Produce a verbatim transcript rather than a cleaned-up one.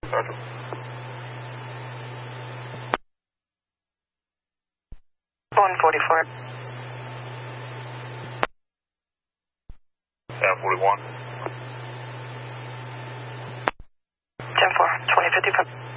Roger. one forty-four. ten forty-one. ten four, twenty fifty-five.